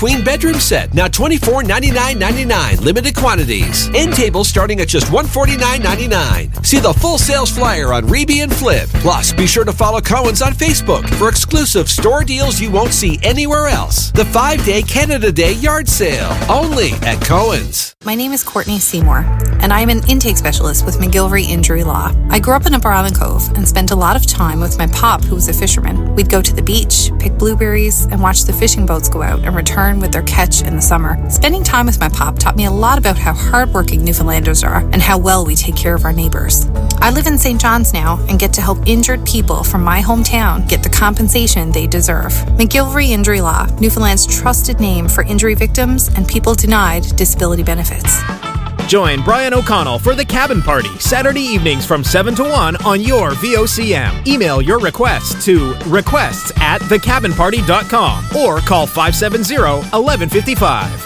Queen bedroom set, now $24.99.99, limited quantities. End table starting at just $149.99. See the full sales flyer on Reby and Flip. Plus, be sure to follow Cohen's on Facebook for exclusive store deals you won't see anywhere else. The 5-day Canada Day yard sale, only at Cohen's. My name is Courtney Seymour, and I'm an intake specialist with McGillivray Injury Law. I grew up in Upper Island Cove and spent a lot of time with my pop, who was a fisherman. We'd go to the beach, pick blueberries, and watch the fishing boats go out and return with their catch in the summer. Spending time with my pop taught me a lot about how hardworking Newfoundlanders are and how well we take care of our neighbors. I live in St. John's now and get to help injured people from my hometown get the compensation they deserve. McGillivray Injury Law, Newfoundland's trusted name for injury victims and people denied disability benefits. Join Brian O'Connell for The Cabin Party, Saturday evenings from 7 to 1 on your VOCM. Email your requests to requests@thecabinparty.com or call 570-1155.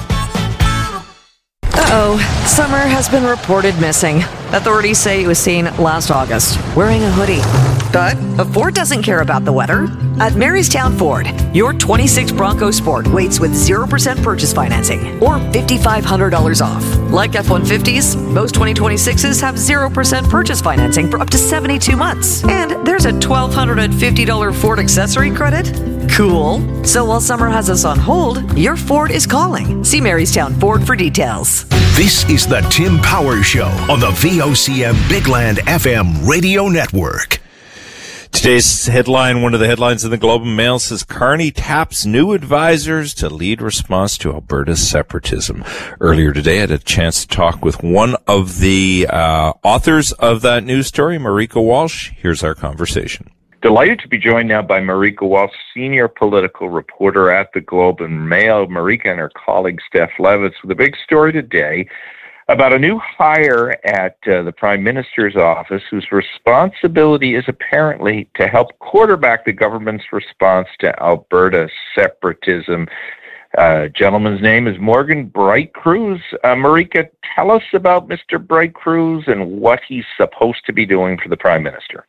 Summer has been reported missing. Authorities say he was seen last August wearing a hoodie. But Ford doesn't care about the weather. At Marystown Ford, your 26 Bronco Sport waits with 0% purchase financing or $5,500 off. Like F-150s, most 2026s have 0% purchase financing for up to 72 months. And there's a $1,250 Ford accessory credit. Cool. So while summer has us on hold, your Ford is calling. See Marystown Ford for details. This is the Tim Power Show on the VOCM Bigland FM radio network. Today's headline, one of the headlines in the Globe and Mail, says Carney taps new advisors to lead response to Alberta's separatism. Earlier today, I had a chance to talk with one of the authors of that news story, Marika Walsh. Here's our conversation. Delighted to be joined now by Marika Walsh, senior political reporter at the Globe and Mail. Marika and her colleague Steph Levitz with a big story today about a new hire at the Prime Minister's office whose responsibility is apparently to help quarterback the government's response to Alberta separatism. Gentleman's name is Morgan Bright Cruz. Marika, tell us about Mr. Bright Cruz and what he's supposed to be doing for the Prime Minister.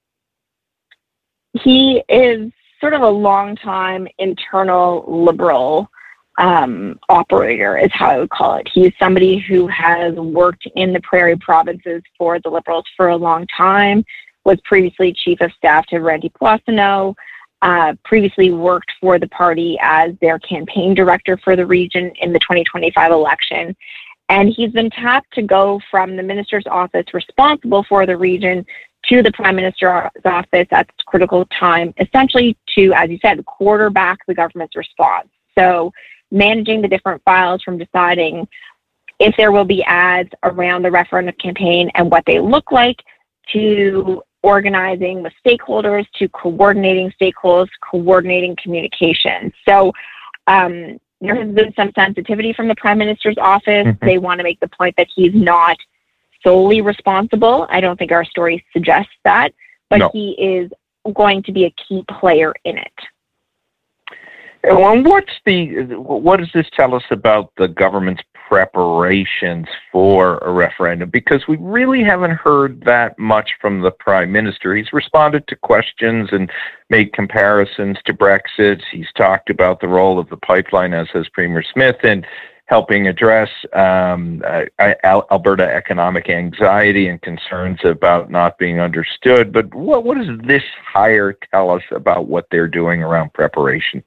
He is sort of a long-time internal Liberal operator, is how I would call it. He's somebody who has worked in the Prairie provinces for the Liberals for a long time, was previously Chief of Staff to Randy Boissonnault, previously worked for the party as their campaign director for the region in the 2025 election. And he's been tapped to go from the minister's office responsible for the region to the Prime Minister's office at this critical time, essentially to, as you said, quarterback the government's response. So managing the different files from deciding if there will be ads around the referendum campaign and what they look like, to organizing with stakeholders, to coordinating stakeholders, coordinating communication. So there has been some sensitivity from the Prime Minister's office. Mm-hmm. They want to make the point that he's not solely responsible. I don't think our story suggests that, but no. He is going to be a key player in it. Well, what does this tell us about the government's preparations for a referendum? Because we really haven't heard that much from the Prime Minister. He's responded to questions and made comparisons to Brexit. He's talked about the role of the pipeline, as has Premier Smith, in helping address Alberta economic anxiety and concerns about not being understood. But what does this hire tell us about what they're doing around preparation?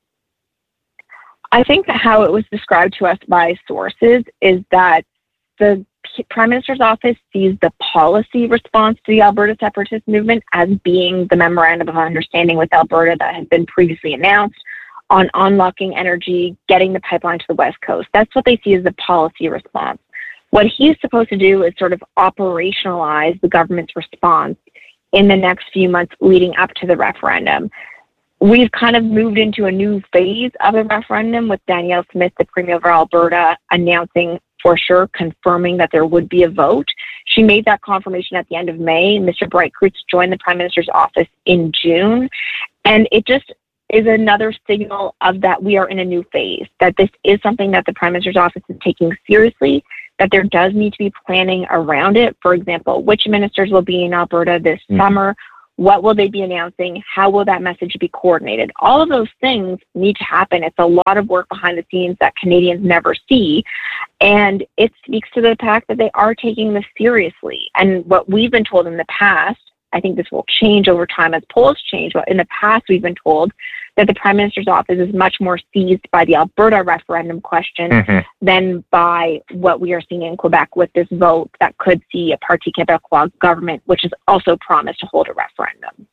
I think that how it was described to us by sources is that the Prime Minister's office sees the policy response to the Alberta separatist movement as being the memorandum of understanding with Alberta that had been previously announced on unlocking energy, getting the pipeline to the West Coast. That's what they see as the policy response. What he's supposed to do is sort of operationalize the government's response in the next few months leading up to the referendum. We've kind of moved into a new phase of the referendum with Danielle Smith, the Premier of Alberta, announcing for sure, confirming that there would be a vote. She made that confirmation at the end of May. Mr. Bright Cruz joined the Prime Minister's office in June. And it just is another signal of that we are in a new phase, that this is something that the Prime Minister's office is taking seriously, that there does need to be planning around it. For example, which ministers will be in Alberta this summer? What will they be announcing? How will that message be coordinated? All of those things need to happen. It's a lot of work behind the scenes that Canadians never see. And it speaks to the fact that they are taking this seriously. And what we've been told in the past, I think this will change over time as polls change, but in the past we've been told that the Prime Minister's office is much more seized by the Alberta referendum question than by what we are seeing in Quebec with this vote that could see a Parti Québécois government, which has also promised to hold a referendum.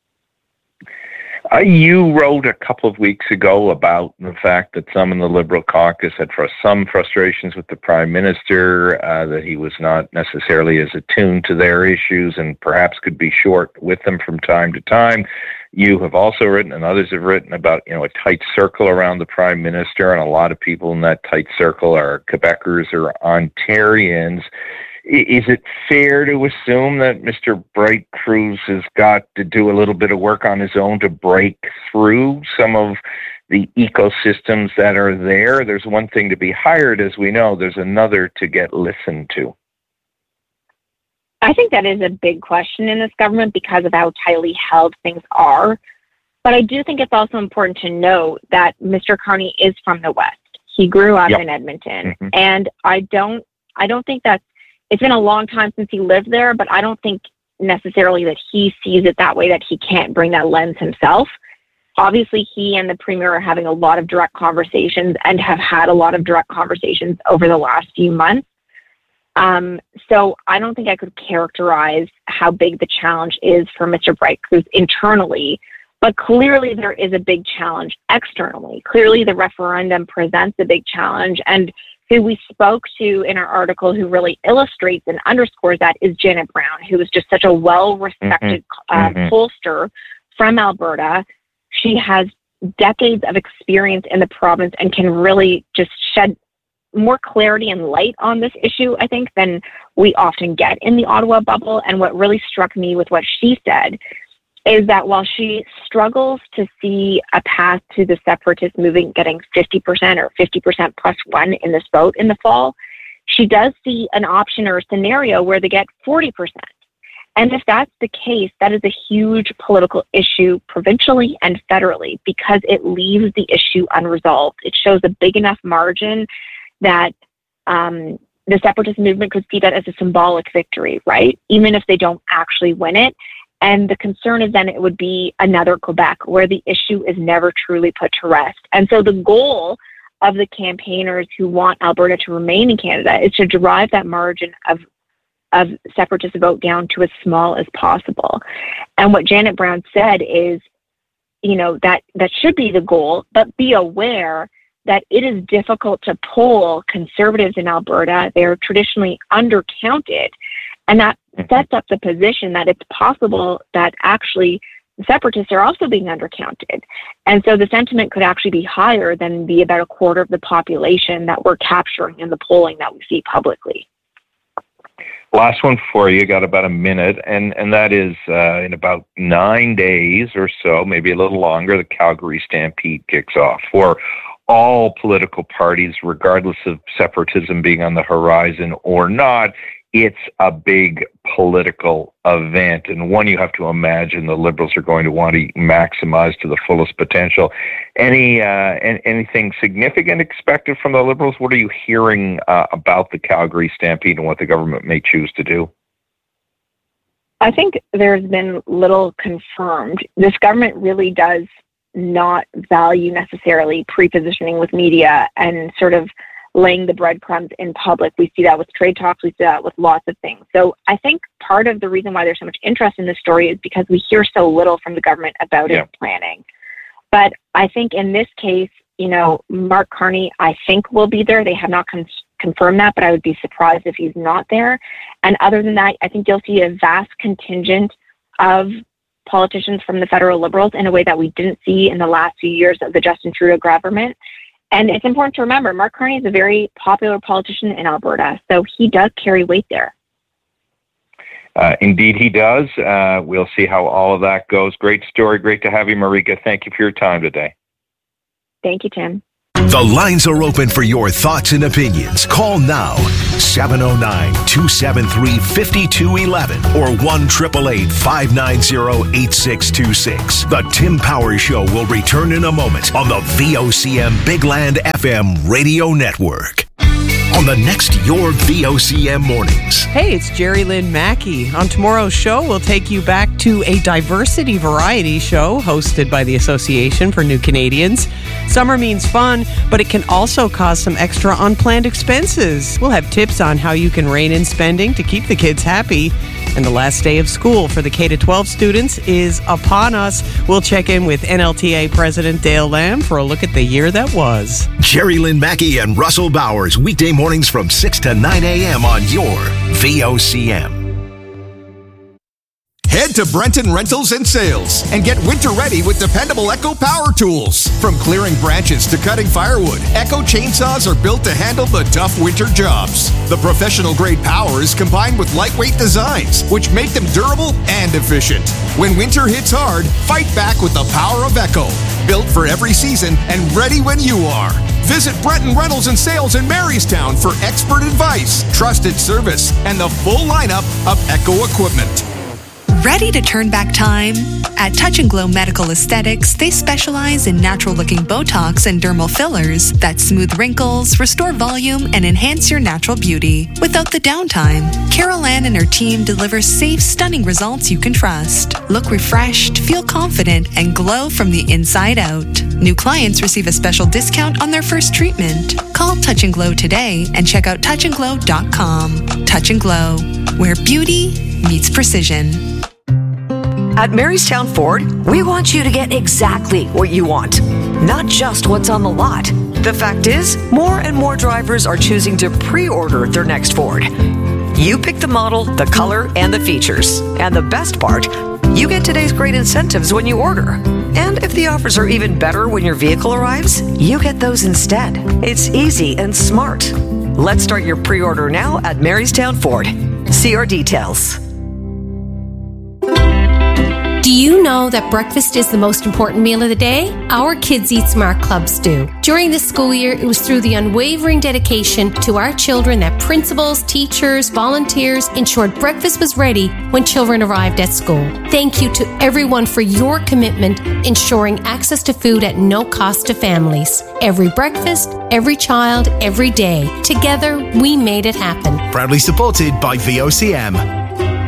You wrote a couple of weeks ago about the fact that some in the Liberal caucus had some frustrations with the Prime Minister, that he was not necessarily as attuned to their issues and perhaps could be short with them from time to time. You have also written, and others have written, about a tight circle around the Prime Minister, and a lot of people in that tight circle are Quebecers or Ontarians. Is it fair to assume that Mr. Bright Cruz has got to do a little bit of work on his own to break through some of the ecosystems that are there? There's one thing to be hired, as we know. There's another to get listened to. I think that is a big question in this government because of how tightly held things are. But I do think it's also important to note that Mr. Carney is from the West. He grew up in Edmonton. And I don't think that's, it's been a long time since he lived there, but I don't think necessarily that he sees it that way, that he can't bring that lens himself. Obviously, he and the Premier are having a lot of direct conversations and have had a lot of direct conversations over the last few months. So I don't think I could characterize how big the challenge is for Mr. Bright Cruz internally, but clearly there is a big challenge externally. Clearly the referendum presents a big challenge, and who we spoke to in our article who really illustrates and underscores that is Janet Brown, who is just such a well-respected pollster from Alberta. She has decades of experience in the province and can really just shed more clarity and light on this issue, I think, than we often get in the Ottawa bubble. And what really struck me with what she said is that while she struggles to see a path to the separatist movement getting 50% or 50% plus one in this vote in the fall, she does see an option or a scenario where they get 40%. And if that's the case, that is a huge political issue provincially and federally because it leaves the issue unresolved. It shows a big enough margin that the separatist movement could see that as a symbolic victory, right? Even if they don't actually win it. And the concern is then it would be another Quebec where the issue is never truly put to rest. And so the goal of the campaigners who want Alberta to remain in Canada is to drive that margin of separatist vote down to as small as possible. And what Janet Brown said is, that should be the goal, but be aware that it is difficult to poll Conservatives in Alberta. They're traditionally undercounted. And that sets up the position that it's possible that actually the separatists are also being undercounted. And so the sentiment could actually be higher than the about a quarter of the population that we're capturing in the polling that we see publicly. Last one for you, got about a minute, and that is in about 9 days or so, maybe a little longer, the Calgary Stampede kicks off for all political parties, regardless of separatism being on the horizon or not. It's a big political event, and one you have to imagine the Liberals are going to want to maximize to the fullest potential. Anything significant expected from the Liberals? What are you hearing about the Calgary Stampede and what the government may choose to do? I think there's been little confirmed. This government really does not value necessarily pre-positioning with media and sort of laying the breadcrumbs in public. We see that with trade talks. We see that with lots of things. So I think part of the reason why there's so much interest in this story is because we hear so little from the government about its planning. But I think in this case, Mark Carney, I think, will be there. They have not confirmed that, but I would be surprised if he's not there. And other than that, I think you'll see a vast contingent of politicians from the federal Liberals in a way that we didn't see in the last few years of the Justin Trudeau government. And it's important to remember, Mark Carney is a very popular politician in Alberta, so he does carry weight there. Indeed, he does. We'll see how all of that goes. Great story. Great to have you, Marika. Thank you for your time today. Thank you, Tim. The lines are open for your thoughts and opinions. Call now, 709-273-5211 or 1-888-590-8626. The Tim Powers Show will return in a moment on the VOCM Bigland FM Radio Network. On the next Your VOCM Mornings. Hey, it's Jerry Lynn Mackey. On tomorrow's show, we'll take you back to a diversity variety show hosted by the Association for New Canadians. Summer means fun, but it can also cause some extra unplanned expenses. We'll have tips on how you can rein in spending to keep the kids happy. And the last day of school for the K-12 students is upon us. We'll check in with NLTA President Dale Lamb for a look at the year that was. Jerry Lynn Mackey and Russell Bowers, weekday mornings from 6 to 9 a.m. on your VOCM. Head to Brenton Rentals and Sales and get winter ready with dependable Echo power tools. From clearing branches to cutting firewood, Echo chainsaws are built to handle the tough winter jobs. The professional grade power is combined with lightweight designs, which make them durable and efficient. When winter hits hard, fight back with the power of Echo. Built for every season and ready when you are. Visit Brenton Rentals and Sales in Marystown for expert advice, trusted service, and the full lineup of Echo equipment. Ready to turn back time? At Touch and Glow Medical Aesthetics, they specialize in natural-looking Botox and dermal fillers that smooth wrinkles, restore volume, and enhance your natural beauty without the downtime. Carol Ann and her team deliver safe, stunning results you can trust. Look refreshed, feel confident, and glow from the inside out. New clients receive a special discount on their first treatment. Call Touch and Glow today and check out touchandglow.com. Touch and Glow, where beauty meets precision. At Marystown Ford, we want you to get exactly what you want, not just what's on the lot. The fact is, more and more drivers are choosing to pre-order their next Ford. You pick the model, the color, and the features. And the best part, you get today's great incentives when you order. And if the offers are even better when your vehicle arrives, you get those instead. It's easy and smart. Let's start your pre-order now at Marystown Ford. See our details. Do you know that breakfast is the most important meal of the day? Our Kids Eat Smart clubs do. During this school year, it was through the unwavering dedication to our children that principals, teachers, volunteers ensured breakfast was ready when children arrived at school. Thank you to everyone for your commitment ensuring access to food at no cost to families. Every breakfast, every child, every day. Together, we made it happen. Proudly supported by VOCM.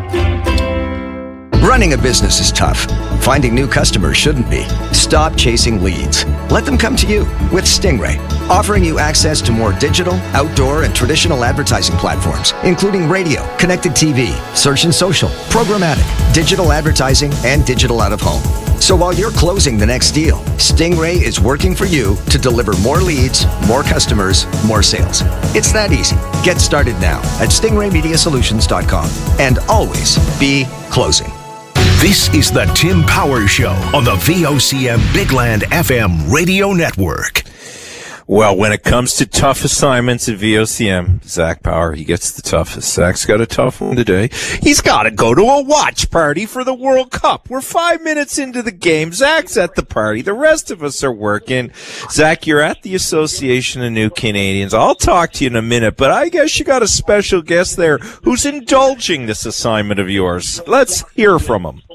Running a business is tough. Finding new customers shouldn't be. Stop chasing leads. Let them come to you with Stingray, offering you access to more digital, outdoor, and traditional advertising platforms, including radio, connected TV, search and social, programmatic, digital advertising, and digital out-of-home. So while you're closing the next deal, Stingray is working for you to deliver more leads, more customers, more sales. It's that easy. Get started now at stingraymediasolutions.com and always be closing. This is the Tim Powers Show on the VOCM Bigland FM Radio Network. Well, when it comes to tough assignments at VOCM, Zach Power, he gets the toughest. Zach's got a tough one today. He's got to go to a watch party for the World Cup. We're 5 minutes into the game. Zach's at the party. The rest of us are working. Zach, you're at the Association of New Canadians. I'll talk to you in a minute, but I guess you got a special guest there who's indulging this assignment of yours. Let's hear from him.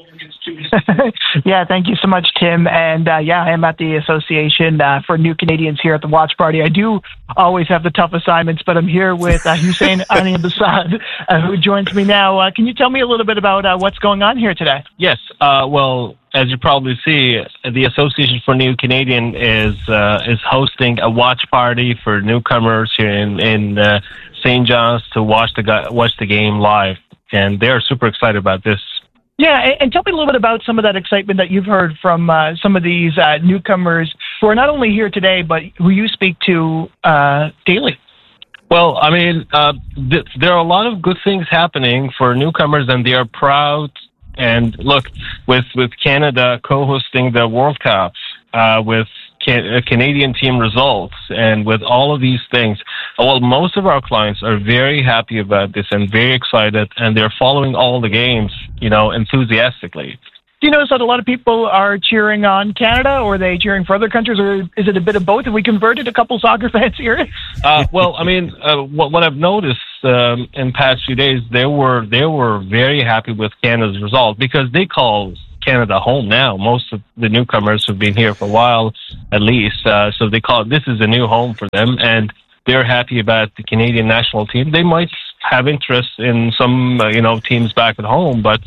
Yeah, thank you so much, Tim. And I am at the Association for New Canadians here at the Watch Party. I do always have the tough assignments, but I'm here with Hussein Anibasad, who joins me now. Can you tell me a little bit about what's going on here today? Yes. Well, as you probably see, the Association for New Canadian is hosting a watch party for newcomers here in St. John's to watch the game live, and they're super excited about this. Yeah, and tell me a little bit about some of that excitement that you've heard from some of these newcomers who are not only here today, but who you speak to daily. Well, I mean, there are a lot of good things happening for newcomers, and they are proud. And look, with Canada co-hosting the World Cup, with Canadian team results, and with all of these things, well, most of our clients are very happy about this and very excited, and they're following all the games, enthusiastically. Do you notice that a lot of people are cheering on Canada, or are they cheering for other countries, or is it a bit of both? Have we converted a couple soccer fans here? Well, I mean, what I've noticed in past few days, they were very happy with Canada's result because they call Canada home now. Most of the newcomers have been here for a while, at least. So they call this is a new home for them, and they're happy about the Canadian national team. They might have interest in some, teams back at home, but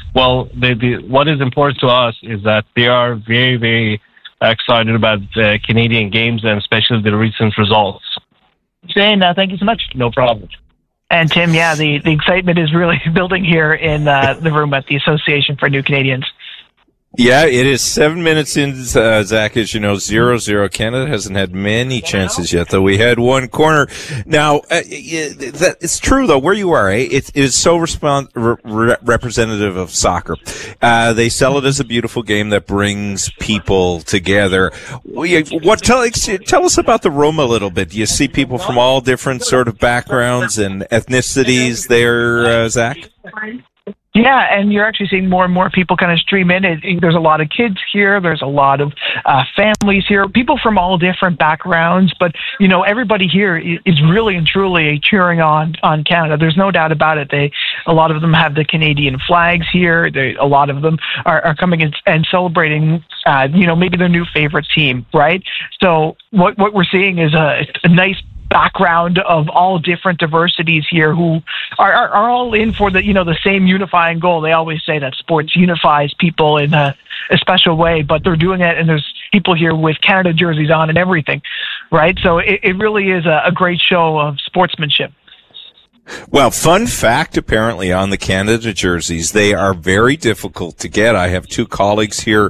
what is important to us is that they are very, very excited about the Canadian games and especially the recent results. Shane, thank you so much. No problem. And Tim, the excitement is really building here in the room at the Association for New Canadians. Yeah, it is 7 minutes in, Zach, as you know, 0-0. Canada hasn't had many chances yet, though we had one corner. Now, it's true, though, where you are, it is so representative of soccer. They sell it as a beautiful game that brings people together. Tell us about the room a little bit. Do you see people from all different sort of backgrounds and ethnicities there, Zach? Yeah, and you're actually seeing more and more people kind of stream in. There's a lot of kids here. There's a lot of families here, people from all different backgrounds. But, everybody here is really and truly cheering on Canada. There's no doubt about it. A lot of them have the Canadian flags here. A lot of them are coming in and celebrating, maybe their new favorite team, right? So what we're seeing is a nice background of all different diversities here who are all in for the same unifying goal. They always say that sports unifies people in a special way, but they're doing it, and there's people here with Canada jerseys on and everything, right? So it really is a great show of sportsmanship. Well, fun fact, apparently, on the Canada jerseys, they are very difficult to get. I have two colleagues here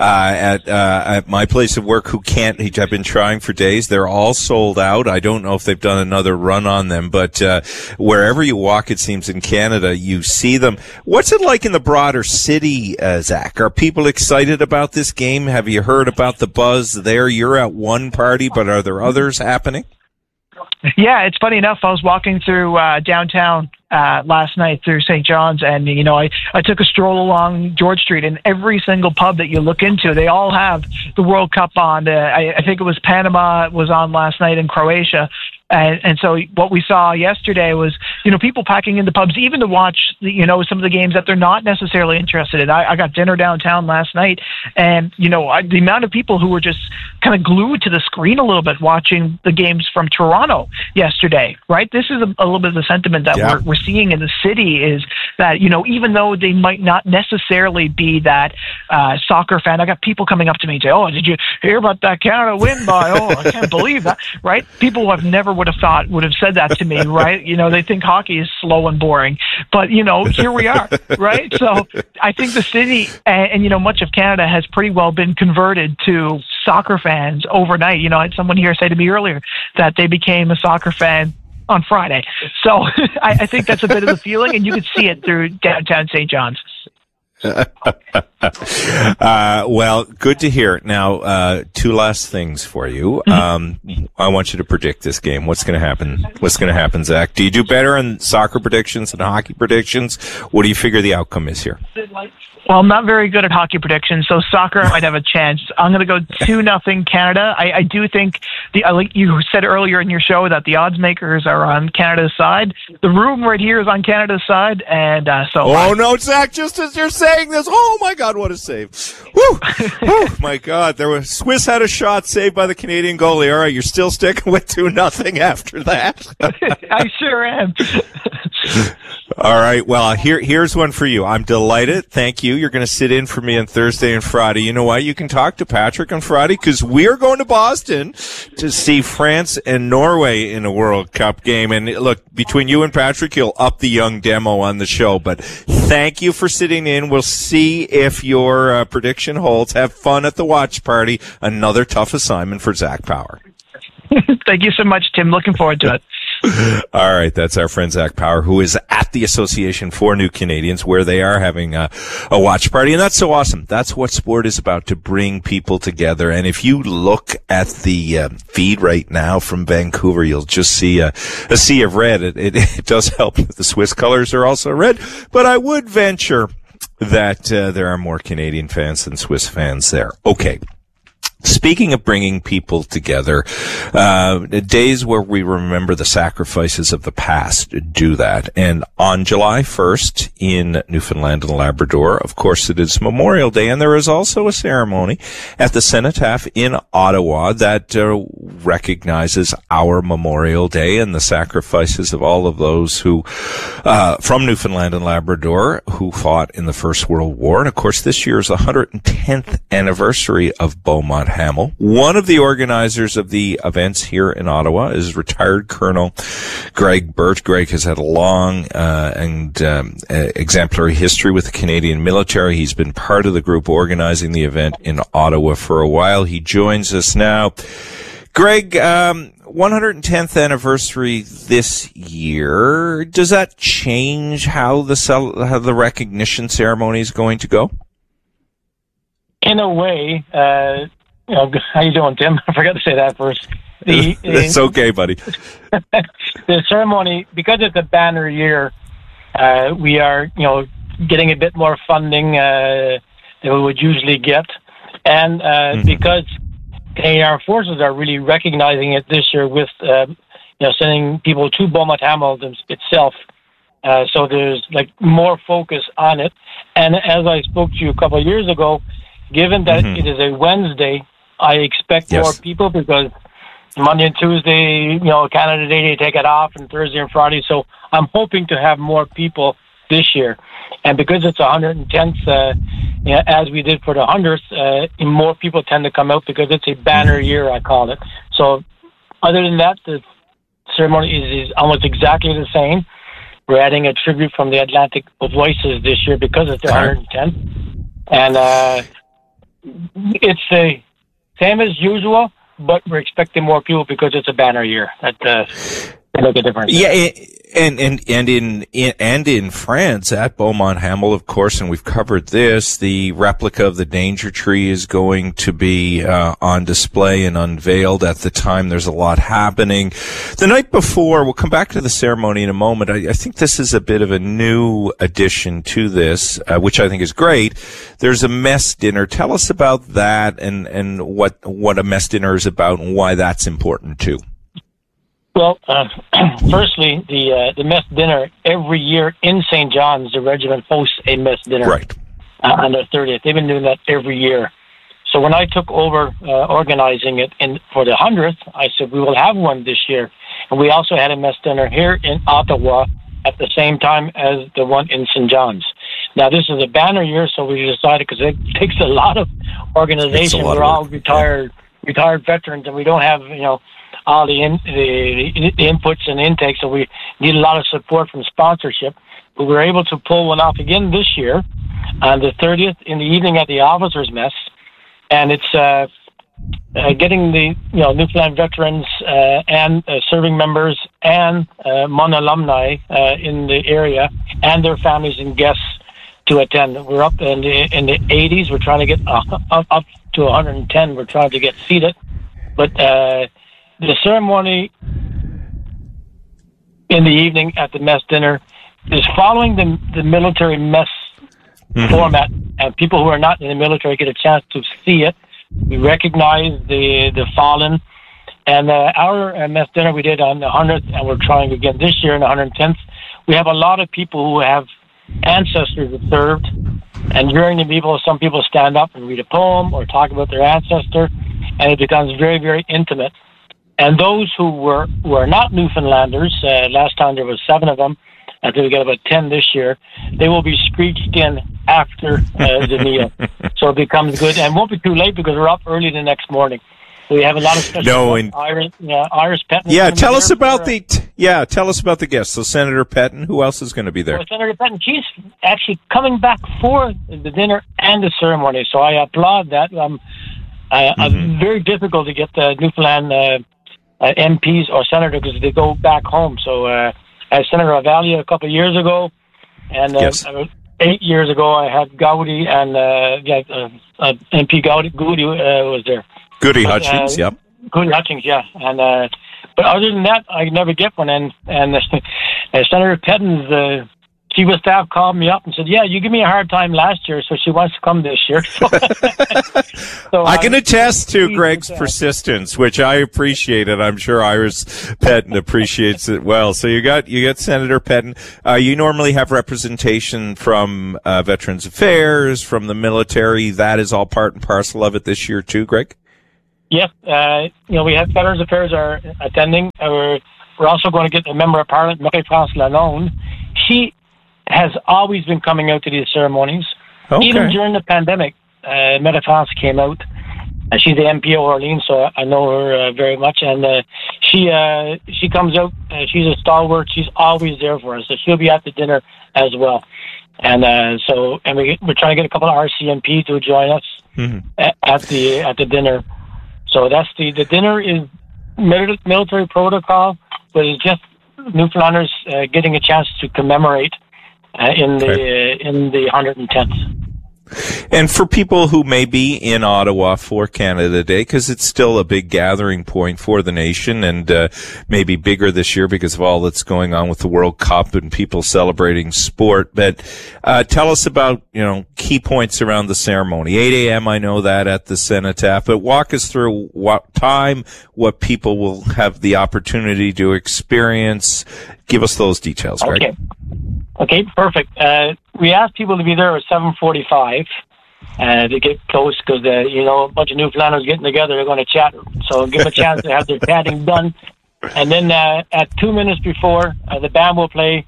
at my place of work who can't. I've been trying for days. They're all sold out. I don't know if they've done another run on them, but wherever you walk, it seems, in Canada, you see them. What's it like in the broader city, Zach? Are people excited about this game? Have you heard about the buzz there? You're at one party, but are there others happening? Yeah, it's funny enough. I was walking through downtown last night through St. John's, and I took a stroll along George Street, and every single pub that you look into, they all have the World Cup on. I think it was Panama was on last night in Croatia. And so what we saw yesterday was, people packing into pubs even to watch, some of the games that they're not necessarily interested in. I got dinner downtown last night, and, the amount of people who were just kind of glued to the screen a little bit watching the games from Toronto yesterday, right? This is a little bit of the sentiment that we're seeing in the city is that, even though they might not necessarily be that soccer fan, I got people coming up to me and say, oh, did you hear about that Canada win by, I can't believe that, right? People who have never would have said that to me, right? They think hockey is slow and boring, but here we are, right? So I think the city and much of Canada has pretty well been converted to soccer fans overnight. I had someone here say to me earlier that they became a soccer fan on Friday. So I think that's a bit of the feeling, and you could see it through downtown St. John's. Well, good to hear. Now, two last things for you. I want you to predict this game. What's going to happen? What's going to happen, Zach? Do you do better in soccer predictions than hockey predictions? What do you figure the outcome is here? Well, I'm not very good at hockey predictions, so soccer might have a chance. I'm going to go 2-0 Canada. I do think, like you said earlier in your show, that the odds makers are on Canada's side. The room right here is on Canada's side, and so. Oh no, Zach! Just as you're saying this, oh my God, what a save! Woo! Woo! My God, Swiss had a shot saved by the Canadian goalie. All right, you're still sticking with 2-0 after that. I sure am. All right. Well, here's one for you. I'm delighted. Thank you. You're going to sit in for me on Thursday and Friday. You know why? You can talk to Patrick on Friday because we're going to Boston to see France and Norway in a World Cup game. And look, between you and Patrick, you'll up the young demo on the show. But thank you for sitting in. We'll see if your prediction holds. Have fun at the watch party. Another tough assignment for Zach Power. Thank you so much, Tim. Looking forward to it. All right, that's our friend Zach Power, who is at the Association for New Canadians, where they are having a watch party, and that's so awesome. That's what sport is about, to bring people together. And if you look at the feed right now from Vancouver, you'll just see a sea of red. It does help that the Swiss colors are also red, but I would venture that there are more Canadian fans than Swiss fans there. Okay. Speaking of bringing people together, days where we remember the sacrifices of the past do that. And on July 1st in Newfoundland and Labrador, of course, it is Memorial Day, and there is also a ceremony at the Cenotaph in Ottawa that recognizes our Memorial Day and the sacrifices of all of those who, from Newfoundland and Labrador, who fought in the First World War. And of course, this year is the 110th anniversary of Beaumont Hamel. One of the organizers of the events here in Ottawa is retired Colonel Greg Burt. Greg has had a long and exemplary history with the Canadian military. He's been part of the group organizing the event in Ottawa for a while. He joins us now. Greg, 110th anniversary this year. Does that change how the recognition ceremony is going to go? In a way, how you doing, Tim? I forgot to say that first. It's okay, buddy. The ceremony, because it's a banner year, we are, getting a bit more funding than we would usually get, and because Canadian Armed Forces are really recognizing it this year with, sending people to Beaumont Hamel itself. So there's more focus on it, and as I spoke to you a couple of years ago, given that it is a Wednesday, I expect more people because Monday and Tuesday, Canada Day, they take it off, and Thursday and Friday. So I'm hoping to have more people this year. And because it's 110th, as we did for the 100th, more people tend to come out because it's a banner year, I call it. So other than that, the ceremony is almost exactly the same. We're adding a tribute from the Atlantic Voices this year because it's the 110th. And it's the same as usual, but we're expecting more people because it's a banner year. That make a difference. Yeah, and in France at Beaumont Hamel, of course, and we've covered this. The replica of the Danger Tree is going to be on display and unveiled at the time. There's a lot happening. The night before, we'll come back to the ceremony in a moment. I think this is a bit of a new addition to this, which I think is great. There's a mess dinner. Tell us about that and what a mess dinner is about and why that's important too. Well, firstly, the mess dinner every year in St. John's, the regiment hosts a mess dinner on the 30th. They've been doing that every year. So when I took over organizing it for the 100th, I said we will have one this year. And we also had a mess dinner here in Ottawa at the same time as the one in St. John's. Now, this is a banner year, so we decided, because it takes a lot of organization. We're all retired veterans, and we don't have, all the inputs and intakes, so we need a lot of support from sponsorship. But we were able to pull one off again this year on the 30th in the evening at the officers' mess, and it's getting the Newfoundland veterans and serving members and MUN alumni in the area and their families and guests to attend. We're up in the 80s. We're trying to get up to 110. We're trying to get seated, but the ceremony in the evening at the mess dinner is following the military mess format, and people who are not in the military get a chance to see it. We recognize the fallen, and our mess dinner we did on the 100th, and we're trying again this year on the 110th. We have a lot of people who have ancestors that served, and during the meal, some people stand up and read a poem or talk about their ancestor, and it becomes very, very intimate. And those who were not Newfoundlanders, last time there was 7 of them, I think we got about 10 this year, they will be screeched in after the meal. So it becomes good. And it won't be too late because we're up early the next morning. We have a lot of special Iris Petton. Yeah, tell us about the guests. So Senator Petton, who else is going to be there? Well, Senator Petton, she's actually coming back for the dinner and the ceremony. So I applaud that. Very difficult to get the Newfoundland MPs or senators because they go back home. So I had Senator Avalia a couple of years ago, and 8 years ago I had Gowdy and MP Goody was there. Goody Hutchings, yep. Goody Hutchings, yeah. And but other than that, I never get one. And Senator Petton's Chief of Staff called me up and said, "Yeah, you give me a hard time last year, so she wants to come this year." So I can attest to Greg's persistence, which I appreciate, and I'm sure Iris Pettin appreciates it well. So you got Senator Pettin. You normally have representation from Veterans Affairs, from the military. That is all part and parcel of it this year too, Greg? Yes, we have Veterans Affairs are attending. We're also going to get a member of Parliament, Marie-France Lalonde. She has always been coming out to these ceremonies. Okay. Even during the pandemic, Marie-France came out. She's the MP of Orleans, so I know her very much. And she comes out. She's a stalwart. She's always there for us. So she'll be at the dinner as well. And we're trying to get a couple of RCMP to join us at the dinner. So that's the dinner is military protocol, but it's just Newfoundlanders getting a chance to commemorate in the 110th. And for people who may be in Ottawa for Canada Day, because it's still a big gathering point for the nation, and maybe bigger this year because of all that's going on with the World Cup and people celebrating sport. But tell us about key points around the ceremony. 8 a.m. I know that at the Cenotaph, but walk us through what time, what people will have the opportunity to experience. Give us those details, Greg. Okay, perfect. We asked people to be there at 7:45 to get close because, a bunch of Newfoundlanders getting together, they're going to chat. So give them a chance to have their chatting done. And then at 2 minutes before, the band will play,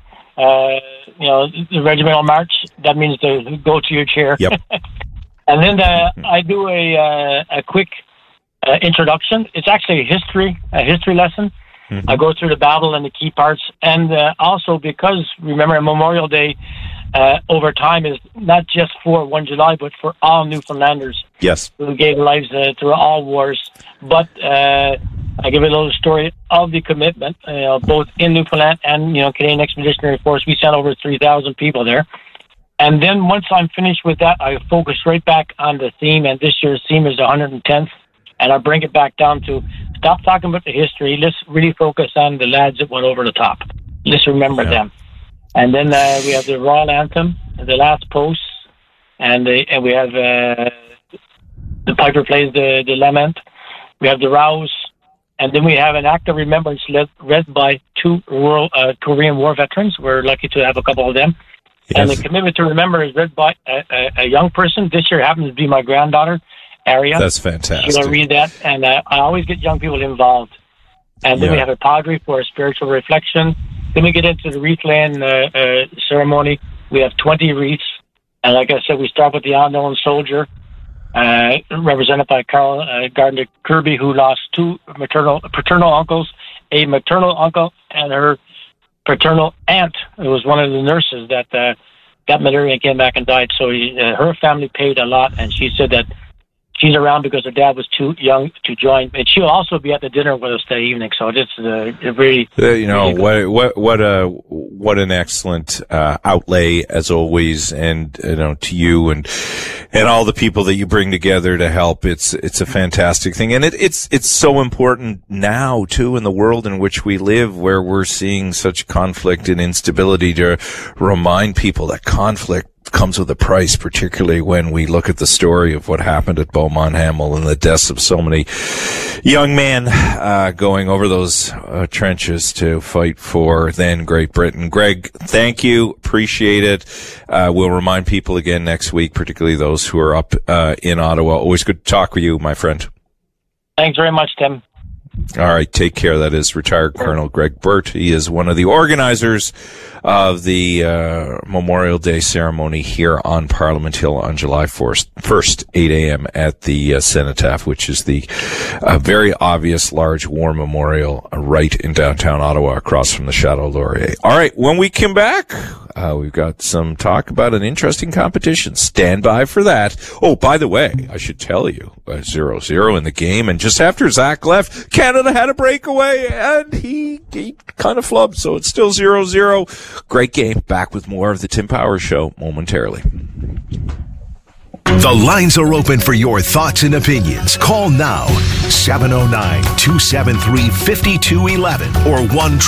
the regimental march. That means to go to your chair. Yep. And then I do a quick introduction. It's actually a history lesson. Mm-hmm. I go through the battle and the key parts, and also because, remember, Memorial Day over time is not just for 1 July, but for all Newfoundlanders who gave lives through all wars. But I give a little story of the commitment, both in Newfoundland and, Canadian Expeditionary Force. We sent over 3,000 people there. And then once I'm finished with that, I focus right back on the theme, and this year's theme is the 110th. And I bring it back down to stop talking about the history. Let's really focus on the lads that went over the top. Let's remember them. And then we have the Royal Anthem, the last post, and we have the Piper plays the lament. We have the rouse, and then we have an act of remembrance read by two Korean War veterans. We're lucky to have a couple of them. Yes. And the commitment to remember is read by a young person. This year happens to be my granddaughter, Aria. That's fantastic. She's going to read that, and I always get young people involved. And then we have a padre for a spiritual reflection. Then we get into the wreath-laying ceremony. We have 20 wreaths. And like I said, we start with the unknown soldier, represented by Carl Gardner Kirby, who lost two paternal uncles, a maternal uncle and her paternal aunt, who was one of the nurses that got malaria and came back and died. So her family paid a lot, and she said that she's around because her dad was too young to join, and she'll also be at the dinner with us that evening. So it's really, what an excellent outlay as always, and to you and all the people that you bring together to help. It's a fantastic thing, and it's so important now too in the world in which we live, where we're seeing such conflict and instability, to remind people that conflict comes with a price, particularly when we look at the story of what happened at Beaumont Hamel and the deaths of so many young men going over those trenches to fight for then Great Britain. Greg, thank you. Appreciate it. We'll remind people again next week, particularly those who are up in Ottawa. Always good to talk with you, my friend. Thanks very much, Tim. All right, take care. That is retired Colonel Greg Burt. He is one of the organizers of the Memorial Day ceremony here on Parliament Hill on July 1st, 8 a.m. at the Cenotaph, which is the very obvious large war memorial right in downtown Ottawa across from the Chateau Laurier. All right, when we come back, we've got some talk about an interesting competition. Stand by for that. Oh, by the way, I should tell you, 0-0 in the game, and just after Zach left, Canada had a breakaway, and he kind of flubbed, so it's still 0-0. Great game. Back with more of the Tim Powers Show momentarily. The lines are open for your thoughts and opinions. Call now, 709-273-5211 or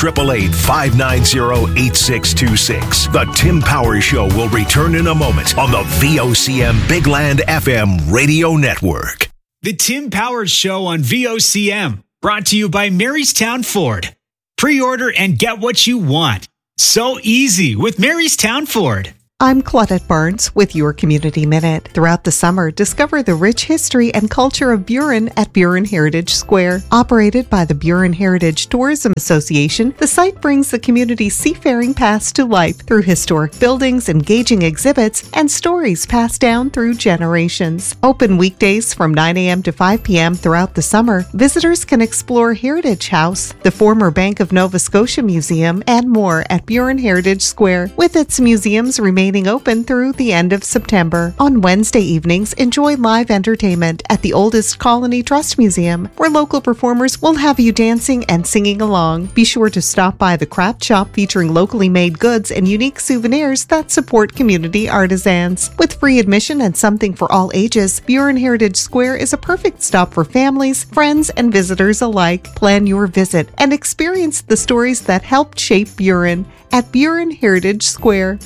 1-888-590-8626. The Tim Powers Show will return in a moment on the VOCM Big Land FM Radio Network. The Tim Powers Show on VOCM, brought to you by Marystown Ford. Pre-order and get what you want. So easy with Marystown Ford. I'm Claudette Barnes with your Community Minute. Throughout the summer, discover the rich history and culture of Burin at Burin Heritage Square. Operated by the Burin Heritage Tourism Association, the site brings the community's seafaring past to life through historic buildings, engaging exhibits, and stories passed down through generations. Open weekdays from 9 a.m. to 5 p.m. throughout the summer, visitors can explore Heritage House, the former Bank of Nova Scotia Museum, and more at Burin Heritage Square, with its museums remaining open through the end of September. On Wednesday evenings, enjoy live entertainment at the Oldest Colony Trust Museum, where local performers will have you dancing and singing along. Be sure to stop by the craft shop featuring locally made goods and unique souvenirs that support community artisans. With free admission and something for all ages, Burin Heritage Square is a perfect stop for families, friends, and visitors alike. Plan your visit and experience the stories that helped shape Burin at Burin Heritage Square.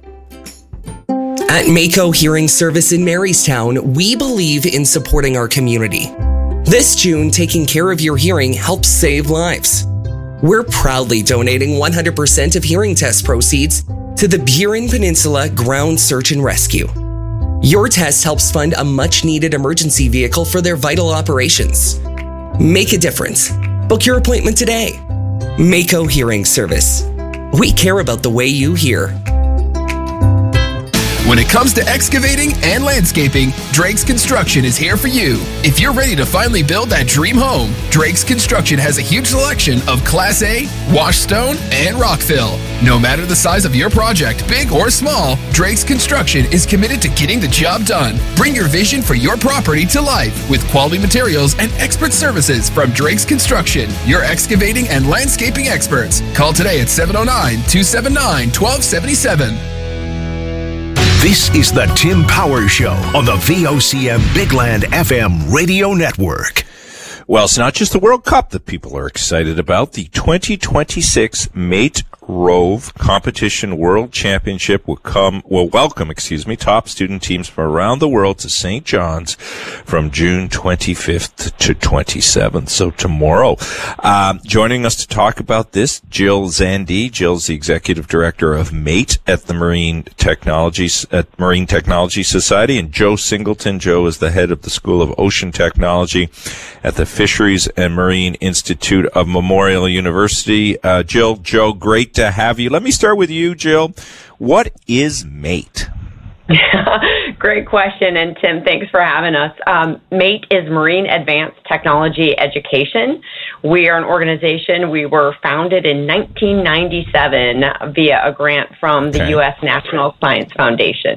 At Mako Hearing Service in Marystown, we believe in supporting our community. This June, taking care of your hearing helps save lives. We're proudly donating 100% of hearing test proceeds to the Burin Peninsula Ground Search and Rescue. Your test helps fund a much-needed emergency vehicle for their vital operations. Make a difference. Book your appointment today. Mako Hearing Service. We care about the way you hear. When it comes to excavating and landscaping, Drake's Construction is here for you. If you're ready to finally build that dream home, Drake's Construction has a huge selection of Class A, wash stone, and rock fill. No matter the size of your project, big or small, Drake's Construction is committed to getting the job done. Bring your vision for your property to life with quality materials and expert services from Drake's Construction, your excavating and landscaping experts. Call today at 709-279-1277. This is the Tim Powers Show on the VOCM Big Land FM Radio Network. Well, it's not just the World Cup that people are excited about. The 2026 Mate Rove Competition World Championship will welcome top student teams from around the world to St. John's from June 25th to 27th. So tomorrow, joining us to talk about this, Jill Zandi. Jill's the executive director of Mate at the Marine Technology Society, and Joe Singleton. Joe is the head of the School of Ocean Technology at the Fisheries and Marine Institute of Memorial University. Jill, Joe, great to have you. Let me start with you, Jill. What is MATE? Great question, and Tim, thanks for having us. MATE is Marine Advanced Technology Education. We are an organization. We were founded in 1997 via a grant from the U.S. National Science Foundation.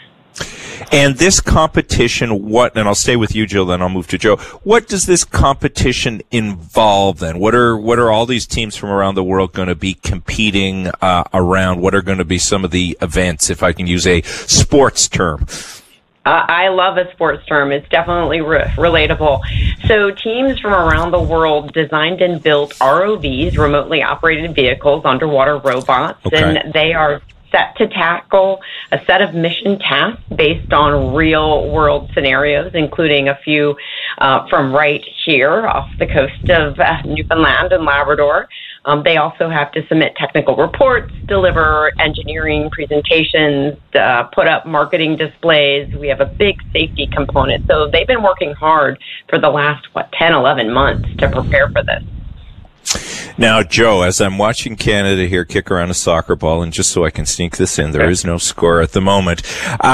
And this competition, and I'll stay with you, Jill, then I'll move to Joe. What does this competition involve then? What are all these teams from around the world going to be competing around? What are going to be some of the events, if I can use a sports term? I love a sports term. It's definitely relatable. So teams from around the world designed and built ROVs, remotely operated vehicles, underwater robots, and they are set to tackle a set of mission tasks based on real-world scenarios, including a few from right here off the coast of Newfoundland and Labrador. They also have to submit technical reports, deliver engineering presentations, put up marketing displays. We have a big safety component. So they've been working hard for the last, 10, 11 months to prepare for this. Now, Joe, as I'm watching Canada here kick around a soccer ball, and just so I can sneak this in, there is no score at the moment.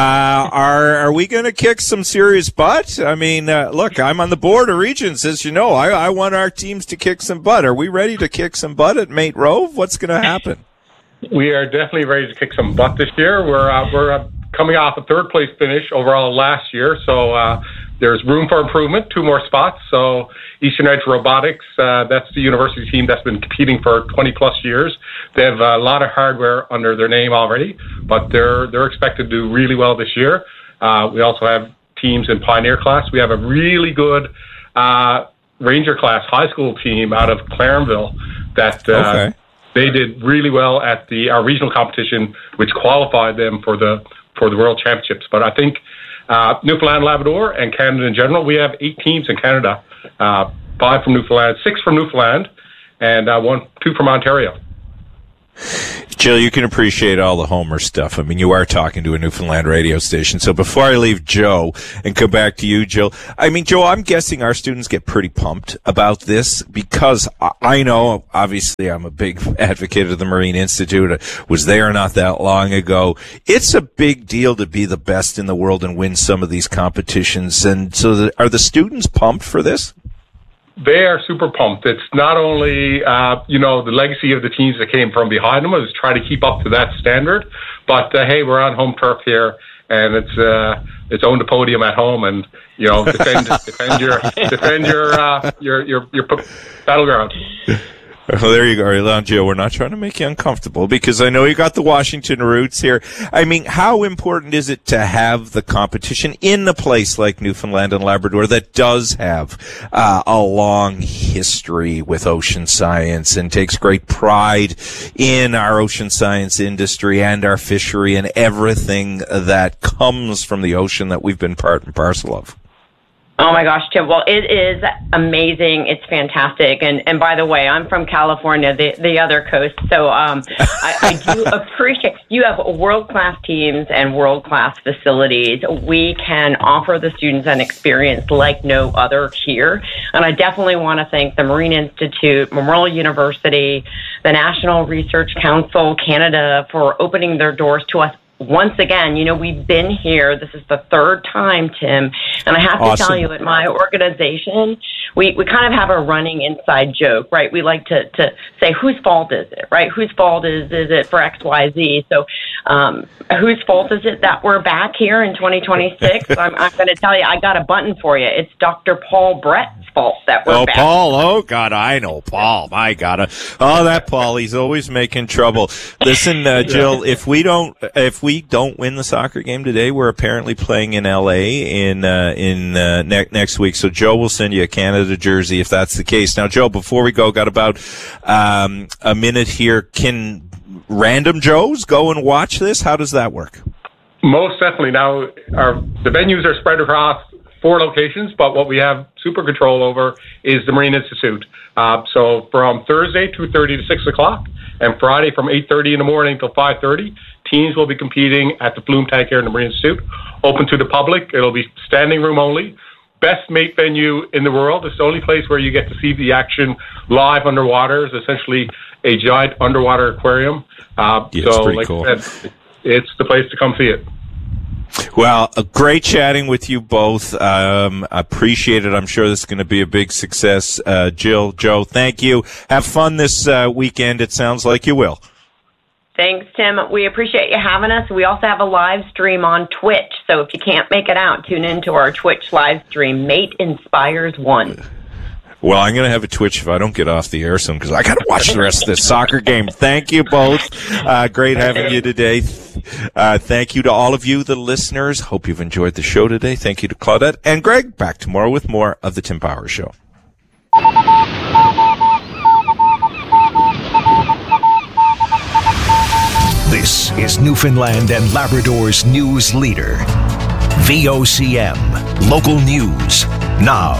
Are we going to kick some serious butt? I mean, look, I'm on the board of Regents, as you know. I want our teams to kick some butt. Are we ready to kick some butt at Mate Rove? What's going to happen? We are definitely ready to kick some butt this year. We're coming off a third place finish overall last year, so there's room for improvement, 2 more spots. So Eastern Edge Robotics, that's the university team that's been competing for 20 plus years. They have a lot of hardware under their name already, but they're expected to do really well this year. We also have teams in Pioneer class. We have a really good Ranger class high school team out of Clarenville that they did really well at our regional competition, which qualified them for the World Championships. But I think Newfoundland, Labrador, and Canada in general, we have 8 teams in Canada, 5 from Newfoundland, 6 from Newfoundland, and 2 from Ontario. Jill, you can appreciate all the Homer stuff. I mean, you are talking to a Newfoundland radio station. So before I leave Joe and come back to you, Jill, I mean, Joe, I'm guessing our students get pretty pumped about this because I know, obviously, I'm a big advocate of the Marine Institute. I was there not that long ago. It's a big deal to be the best in the world and win some of these competitions. And so are the students pumped for this? They are super pumped. It's not only, the legacy of the teams that came from behind them is try to keep up to that standard, but hey, we're on home turf here, and it's own the podium at home, and defend your battleground. Well, there you go, Joe. We're not trying to make you uncomfortable because I know you got the Washington roots here. I mean, how important is it to have the competition in a place like Newfoundland and Labrador that does have a long history with ocean science and takes great pride in our ocean science industry and our fishery and everything that comes from the ocean that we've been part and parcel of? Oh my gosh, Tim. Well, it is amazing. It's fantastic. And by the way, I'm from California, the other coast. So I do appreciate you have world-class teams and world-class facilities. We can offer the students an experience like no other here. And I definitely want to thank the Marine Institute, Memorial University, the National Research Council Canada for opening their doors to us. Once again, we've been here. This is the 3rd time, Tim. And I have to tell you, at my organization, we kind of have a running inside joke, right? We like to say, whose fault is it, right? Whose fault is it for X, Y, Z? So whose fault is it that we're back here in 2026? I'm going to tell you, I got a button for you. It's Dr. Paul Brett's fault that we're back. Oh, Paul. Oh, God, I know Paul. My God. Oh, that Paul. He's always making trouble. Listen, Jill, if we don't win the soccer game today, we're apparently playing in LA next week. So Joe will send you a Canada jersey if that's the case. Now, Joe, before we go, got about a minute here. Can random Joes go and watch this? How does that work? Most definitely. Now, the venues are spread across 4 locations, but what we have super control over is the Marine Institute. So from Thursday, 2:30 to 6 o'clock, and Friday from 8:30 in the morning till 5:30, teams will be competing at the Flume Tank here in the Marine Institute. Open to the public. It'll be standing room only. Best mate venue in the world. It's the only place where you get to see the action live underwater. It's essentially a giant underwater aquarium. It's pretty cool. I said, it's the place to come see it. Well, great chatting with you both. Appreciate it. I'm sure this is going to be a big success. Jill, Joe, thank you. Have fun this weekend. It sounds like you will. Thanks, Tim. We appreciate you having us. We also have a live stream on Twitch. So if you can't make it out, tune into our Twitch live stream, Mate Inspires 1. Well, I'm going to have a Twitch if I don't get off the air soon because I got to watch the rest of this soccer game. Thank you both. Great having you today. Thank you to all of you, the listeners. Hope you've enjoyed the show today. Thank you to Claudette and Greg. Back tomorrow with more of the Tim Powers Show. This is Newfoundland and Labrador's news leader. VOCM. Local news now.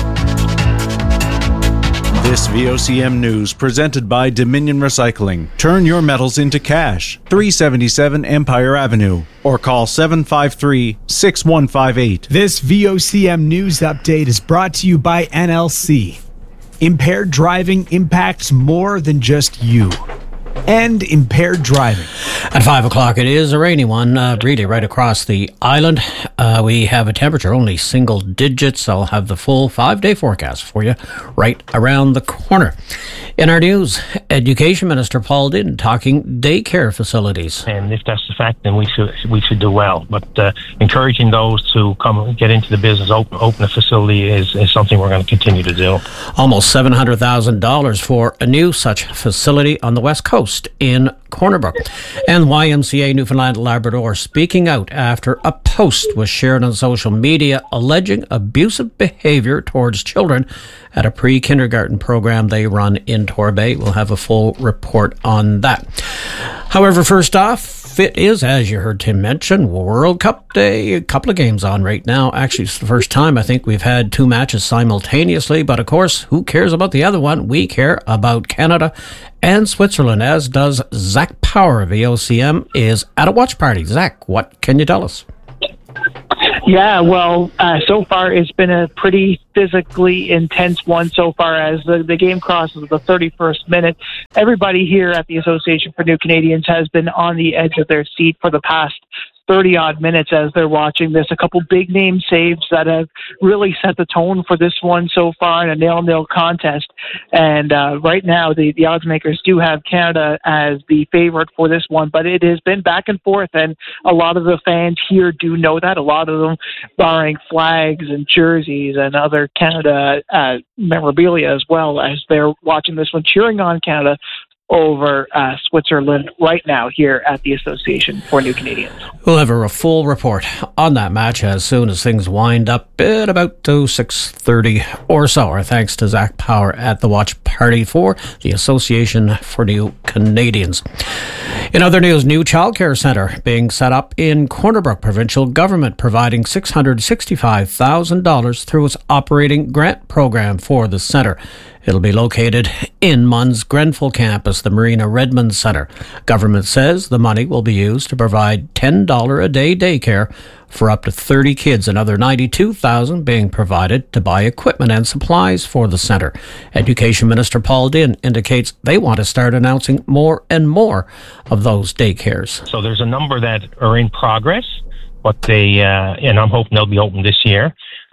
This VOCM news presented by Dominion Recycling. Turn your metals into cash. 377 Empire Avenue. Or call 753-6158. This VOCM news update is brought to you by NLC. Impaired driving impacts more than just you. And impaired driving. At 5 o'clock, it is a rainy one, really right across the island. We have a temperature only single digits. I'll have the full 5-day forecast for you right around the corner. In our news, Education Minister Paul Dinn talking daycare facilities. And if that's the fact, then we should do well. But encouraging those to come and get into the business, open a facility is something we're going to continue to do. Almost $700,000 for a new such facility on the West Coast. First in Corner Brook. And YMCA Newfoundland Labrador speaking out after a post was shared on social media alleging abusive behavior towards children at a pre-kindergarten program they run in Torbay. We'll have a full report on that. However, first off, it is, as you heard Tim mention, World Cup Day. A couple of games on right now. Actually, it's the first time I think we've had two matches simultaneously. But of course, who cares about the other one? We care about Canada and Switzerland, as does Zach Power of VOCM, is at a watch party. Zach, what can you tell us? Yeah, well, so far it's been a pretty physically intense one so far as the game crosses the 31st minute. Everybody here at the Association for New Canadians has been on the edge of their seat for the past 30-odd minutes as they're watching this. A couple big-name saves that have really set the tone for this one so far in a 0-0 contest. And right now, the odds makers do have Canada as the favorite for this one, but it has been back and forth, and a lot of the fans here do know that. A lot of them borrowing flags and jerseys and other Canada memorabilia as well as they're watching this one, cheering on Canada over Switzerland right now here at the Association for New Canadians. We'll have a full report on that match as soon as things wind up at about 6:30 or so. Our thanks to Zach Power at the watch party for the Association for New Canadians. In other news, new childcare centre being set up in Corner Brook. Provincial government providing $665,000 through its operating grant program for the centre. It'll be located in MUN's Grenfell campus, the Marina Redmond Centre. Government says the money will be used to provide $10 a day daycare for up to 30 kids, another $92,000 being provided to buy equipment and supplies for the centre. Education Minister Paul Dinn indicates they want to start announcing more and more of those daycares. So there's a number that are in progress, but they, and I'm hoping they'll be open this year.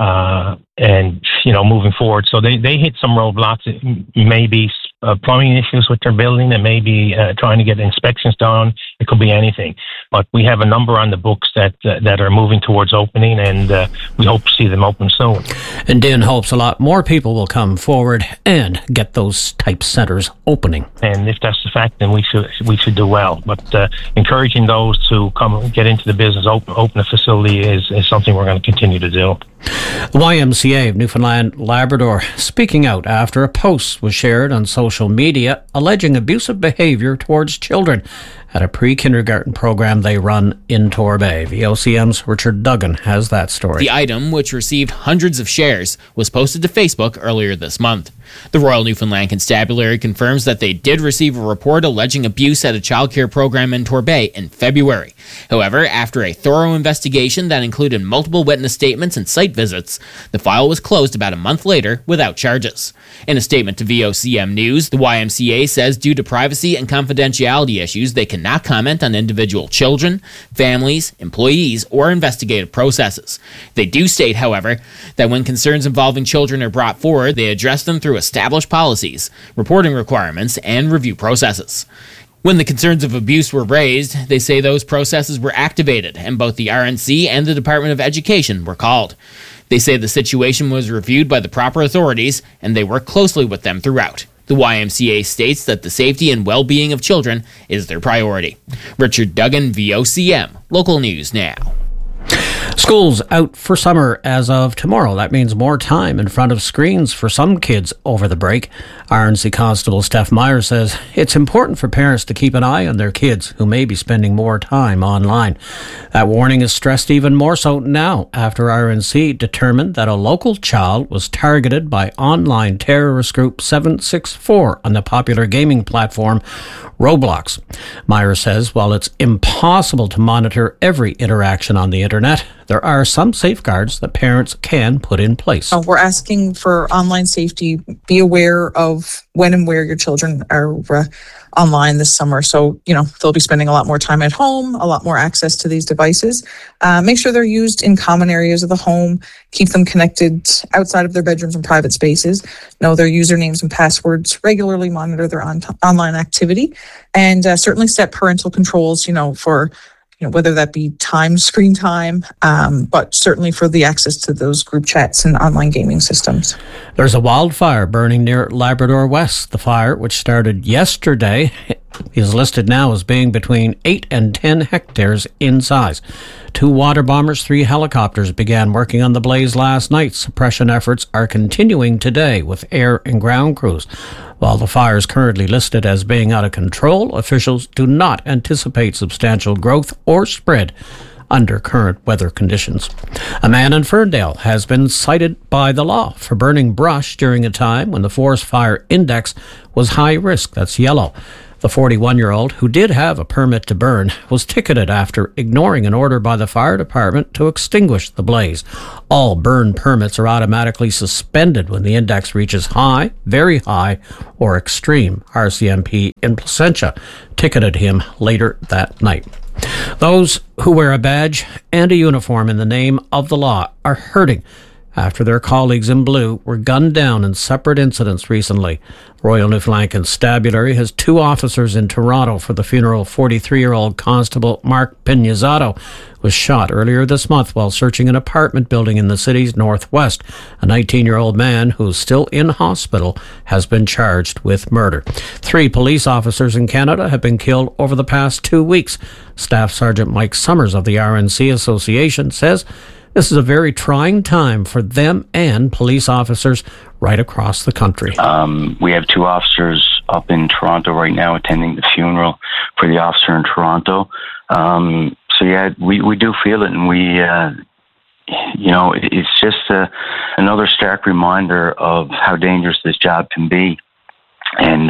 And, moving forward. So they hit some roadblocks. It may be plumbing issues with their building. It may be trying to get inspections done. It could be anything. But we have a number on the books that are moving towards opening, and we hope to see them open soon. And Dinn hopes a lot more people will come forward and get those type centres opening. And if that's the fact, then we should do well. But encouraging those to come get into the business, open a facility is something we're going to continue to do. The YMCA of Newfoundland Labrador speaking out after a post was shared on social media alleging abusive behaviour towards children at a pre-kindergarten program they run in Torbay. VOCM's Richard Duggan has that story. The item, which received hundreds of shares, was posted to Facebook earlier this month. The Royal Newfoundland Constabulary confirms that they did receive a report alleging abuse at a childcare program in Torbay in February. However, after a thorough investigation that included multiple witness statements and site visits, the file was closed about a month later without charges. In a statement to VOCM News, the YMCA says due to privacy and confidentiality issues, they cannot comment on individual children, families, employees, or investigative processes. They do state, however, that when concerns involving children are brought forward, they address them through established policies, reporting requirements, and review processes. When the concerns of abuse were raised, they say those processes were activated and both the RNC and the Department of Education were called. They say the situation was reviewed by the proper authorities and they work closely with them throughout. The YMCA states that the safety and well-being of children is their priority. Richard Duggan, VOCM, Local News Now. Schools out for summer as of tomorrow. That means more time in front of screens for some kids over the break. RNC Constable Steph Meyer says it's important for parents to keep an eye on their kids who may be spending more time online. That warning is stressed even more so now after RNC determined that a local child was targeted by online terrorist group 764 on the popular gaming platform Roblox. Meyer says while it's impossible to monitor every interaction on the internet, there are some safeguards that parents can put in place. We're asking for online safety. Be aware of when and where your children are online this summer. So, they'll be spending a lot more time at home, a lot more access to these devices. Make sure they're used in common areas of the home. Keep them connected outside of their bedrooms and private spaces. Know their usernames and passwords. Regularly monitor their online activity. And certainly set parental controls, for whether that be screen time, but certainly for the access to those group chats and online gaming systems. There's a wildfire burning near Labrador West. The fire, which started yesterday, He is listed now as being between 8 and 10 hectares in size. 2 water bombers, 3 helicopters began working on the blaze last night. Suppression efforts are continuing today with air and ground crews. While the fire is currently listed as being out of control, officials do not anticipate substantial growth or spread under current weather conditions. A man in Ferndale has been cited by the law for burning brush during a time when the forest fire index was high risk. That's yellow. The 41-year-old, who did have a permit to burn, was ticketed after ignoring an order by the fire department to extinguish the blaze. All burn permits are automatically suspended when the index reaches high, very high, or extreme. RCMP in Placentia ticketed him later that night. Those who wear a badge and a uniform in the name of the law are hurting after their colleagues in blue were gunned down in separate incidents recently. Royal Newfoundland Constabulary has 2 officers in Toronto for the funeral of 43-year-old Constable Mark Pinizzato was shot earlier this month while searching an apartment building in the city's northwest. A 19-year-old man who's still in hospital has been charged with murder. 3 police officers in Canada have been killed over the past 2 weeks. Staff Sergeant Mike Summers of the RNC Association says this is a very trying time for them and police officers right across the country. We have 2 officers up in Toronto right now attending the funeral for the officer in Toronto. So yeah, we do feel it, and we, it's just another stark reminder of how dangerous this job can be. And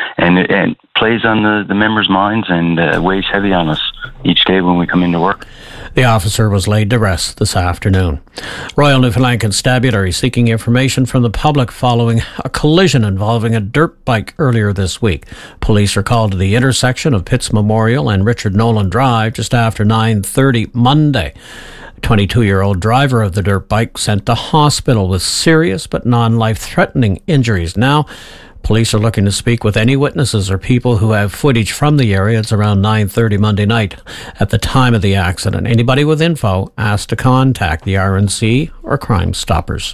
it plays on the members' minds and weighs heavy on us each day when we come into work. The officer was laid to rest this afternoon. Royal Newfoundland Constabulary seeking information from the public following a collision involving a dirt bike earlier this week. Police are called to the intersection of Pitts Memorial and Richard Nolan Drive just after 9:30 Monday. The 22-year-old driver of the dirt bike sent to hospital with serious but non-life-threatening injuries. Now, police are looking to speak with any witnesses or people who have footage from the area. It's around 9:30 Monday night at the time of the accident. Anybody with info asked to contact the RNC or Crime Stoppers.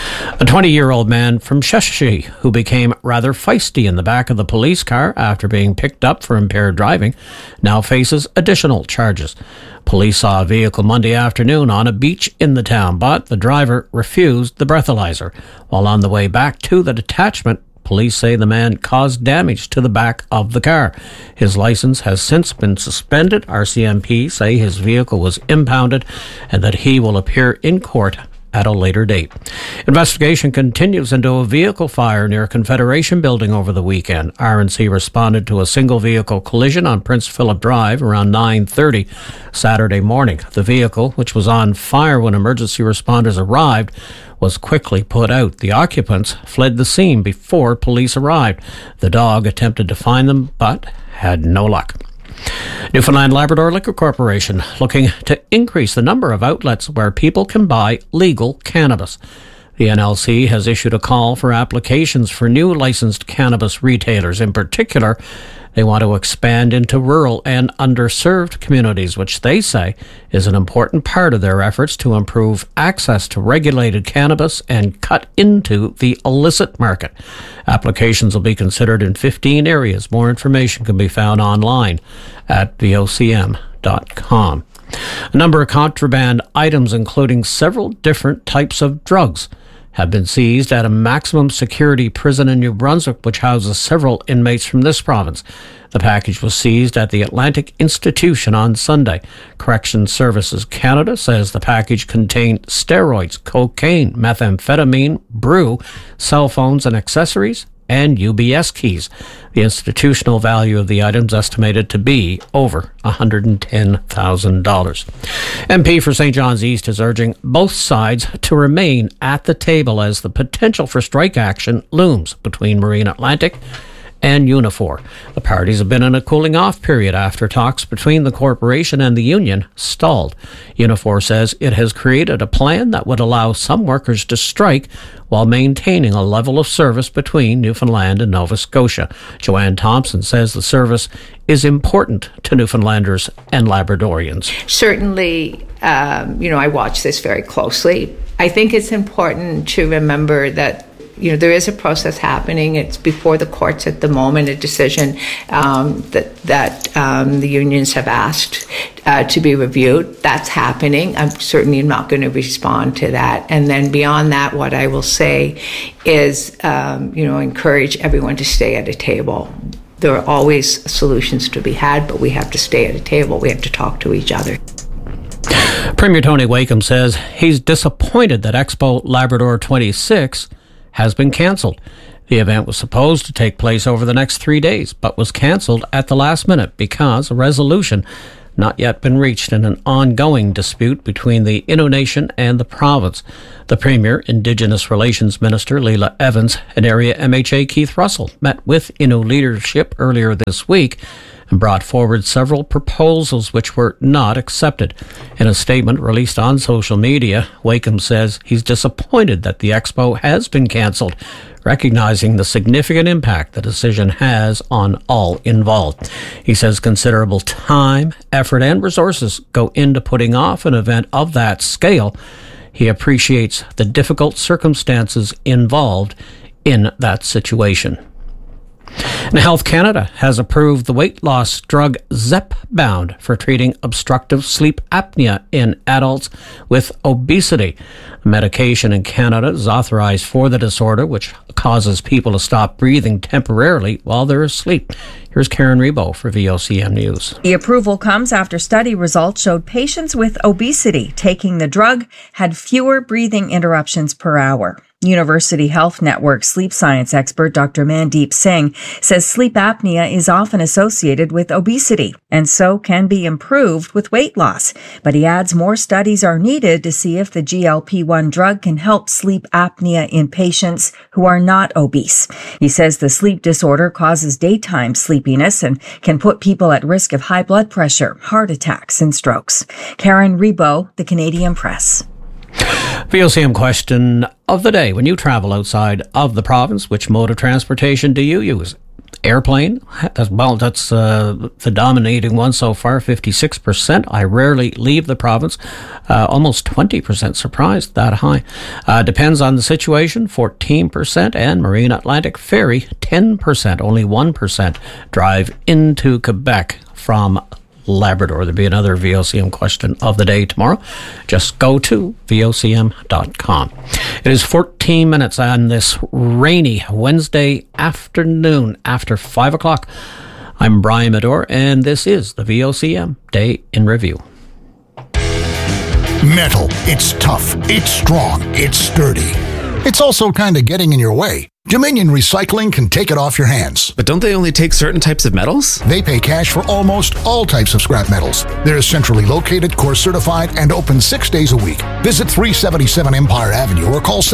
A 20-year-old man from Sheshatshiu who became rather feisty in the back of the police car after being picked up for impaired driving now faces additional charges. Police saw a vehicle Monday afternoon on a beach in the town, but the driver refused the breathalyzer. While on the way back to the detachment, police say the man caused damage to the back of the car. His license has since been suspended. RCMP say his vehicle was impounded and that he will appear in court at a later date. Investigation continues into a vehicle fire near Confederation Building over the weekend. RNC responded to a single vehicle collision on Prince Philip Drive around 9:30 Saturday morning. The vehicle, which was on fire when emergency responders arrived, was quickly put out. The occupants fled the scene before police arrived. The dog attempted to find them but had no luck. Newfoundland Labrador Liquor Corporation looking to increase the number of outlets where people can buy legal cannabis. The NLC has issued a call for applications for new licensed cannabis retailers. In particular, they want to expand into rural and underserved communities, which they say is an important part of their efforts to improve access to regulated cannabis and cut into the illicit market. Applications will be considered in 15 areas. More information can be found online at vocm.com. A number of contraband items, including several different types of drugs, have been seized at a maximum security prison in New Brunswick, which houses several inmates from this province. The package was seized at the Atlantic Institution on Sunday. Corrections Services Canada says the package contained steroids, cocaine, methamphetamine, brew, cell phones and accessories, and UBS keys. The institutional value of the items estimated to be over $110,000. MP for St. John's East is urging both sides to remain at the table as the potential for strike action looms between Marine Atlantic and Unifor. The parties have been in a cooling off period after talks between the corporation and the union stalled. Unifor says it has created a plan that would allow some workers to strike while maintaining a level of service between Newfoundland and Nova Scotia. Joanne Thompson says the service is important to Newfoundlanders and Labradorians. Certainly, I watch this very closely. I think it's important to remember that there is a process happening. It's before the courts at the moment, a decision that the unions have asked to be reviewed. That's happening. I'm certainly not going to respond to that. And then beyond that, what I will say is, encourage everyone to stay at a table. There are always solutions to be had, but we have to stay at a table. We have to talk to each other. Premier Tony Wakeham says he's disappointed that Expo Labrador 26 has been cancelled. The event was supposed to take place over the next 3 days, but was cancelled at the last minute because a resolution not yet been reached in an ongoing dispute between the Innu Nation and the province. The Premier, Indigenous Relations Minister Leila Evans, and Area MHA Keith Russell met with Innu leadership earlier this week and brought forward several proposals which were not accepted. In a statement released on social media, Wakeham says he's disappointed that the expo has been cancelled, recognizing the significant impact the decision has on all involved. He says considerable time, effort, and resources go into putting off an event of that scale. He appreciates the difficult circumstances involved in that situation. Now, Health Canada has approved the weight loss drug Zepbound for treating obstructive sleep apnea in adults with obesity. The medication in Canada is authorized for the disorder, which causes people to stop breathing temporarily while they're asleep. Here's Karen Rebo for VOCM News. The approval comes after study results showed patients with obesity taking the drug had fewer breathing interruptions per hour. University Health Network sleep science expert Dr. Mandeep Singh says sleep apnea is often associated with obesity and so can be improved with weight loss. But he adds more studies are needed to see if the GLP-1 drug can help sleep apnea in patients who are not obese. He says the sleep disorder causes daytime sleepiness and can put people at risk of high blood pressure, heart attacks, and strokes. Karen Rebo, The Canadian Press. VOCM question of the day. When you travel outside of the province, which mode of transportation do you use? Airplane? Well, that's the dominating one so far, 56%. I rarely leave the province. Almost 20%, surprised that high. Depends on the situation, 14%. And Marine Atlantic Ferry, 10%. Only 1% drive into Quebec from Labrador. There'll be another VOCM question of the day tomorrow. Just go to VOCM.com. It is 14 minutes on this rainy Wednesday afternoon after 5 o'clock. I'm Brian Medor, and this is the VOCM Day in Review. Metal. It's tough. It's strong. It's sturdy. It's also kind of getting in your way. Dominion Recycling can take it off your hands. But don't they only take certain types of metals? They pay cash for almost all types of scrap metals. They're centrally located, course certified, and open 6 days a week. Visit 377 Empire Avenue or call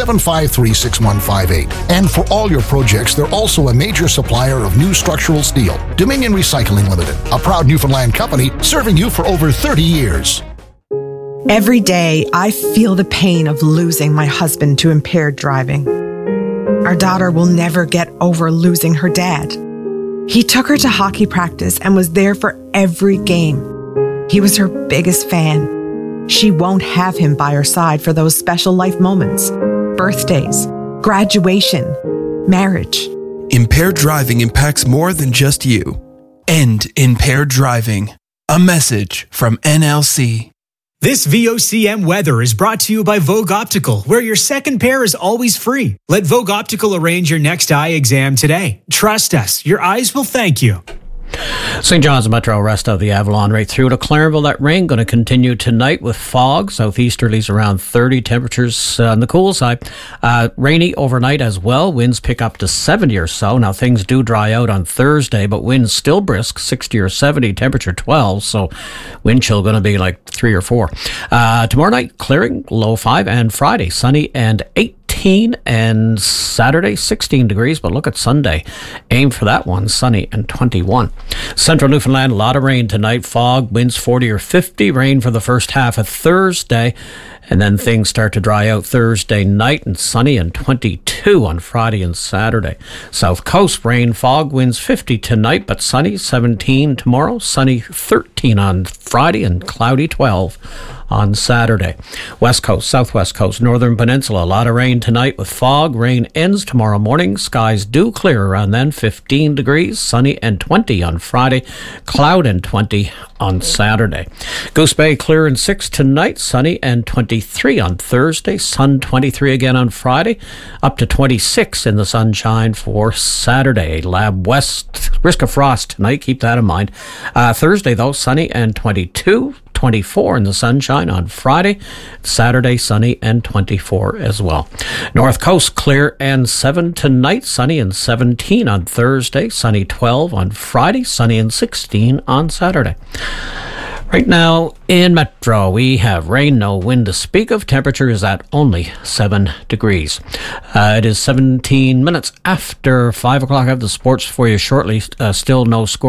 753-6158. And for all your projects, they're also a major supplier of new structural steel. Dominion Recycling Limited, a proud Newfoundland company serving you for over 30 years. Every day, I feel the pain of losing my husband to impaired driving. Our daughter will never get over losing her dad. He took her to hockey practice and was there for every game. He was her biggest fan. She won't have him by her side for those special life moments, birthdays, graduation, marriage. Impaired driving impacts more than just you. End impaired driving. A message from NLC. This VOCM weather is brought to you by Vogue Optical, where your second pair is always free. Let Vogue Optical arrange your next eye exam today. Trust us, your eyes will thank you. St. John's Metro, rest of the Avalon right through to Clarenville. That rain going to continue tonight with fog. Southeasterlies around 30. Temperatures on the cool side. Rainy overnight as well. Winds pick up to 70 or so. Now things do dry out on Thursday, but winds still brisk, 60 or 70. Temperature 12. So wind chill going to be like 3 or 4. Tomorrow night clearing, low 5, and Friday sunny and 18, and Saturday 16 degrees, but look at Sunday. Aim for that one, sunny and 21. Central Newfoundland, a lot of rain tonight. Fog, winds 40 or 50. Rain for the first half of Thursday, and then things start to dry out Thursday night, and sunny and 22 on Friday and Saturday. South Coast, rain, fog, winds 50 tonight, but sunny 17 tomorrow. Sunny 13 on Friday and cloudy 12 on Saturday. West Coast, Southwest Coast, Northern Peninsula, a lot of rain tonight with fog. Rain ends tomorrow morning. Skies do clear around then. 15 degrees, sunny and 20 on Friday. Cloud and 20 on Saturday. Goose Bay clear and 6 tonight. Sunny and 23 on Thursday. Sun 23 again on Friday. Up to 26 in the sunshine for Saturday. Lab West, risk of frost tonight. Keep that in mind. Thursday, though, sunny and 22. 24 in the sunshine on Friday. Saturday, sunny and 24 as well. North Coast, clear and 7 tonight. Sunny and 17 on Thursday. Sunny 12 on Friday. Sunny and 16 on Saturday. Right now in Metro, we have rain, no wind to speak of. Temperature is at only 7 degrees. It is 17 minutes after 5 o'clock. I have the sports for you shortly. Still no score.